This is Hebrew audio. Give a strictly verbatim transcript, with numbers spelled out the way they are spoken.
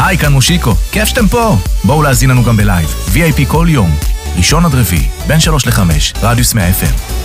היי, כאן מושיקו. כיף שאתם פה. בואו להזין לנו גם בלייב. וי איי פי כל יום. ראשון עד רביעי, בין שלוש לחמש, רדיוס מאה אף אם.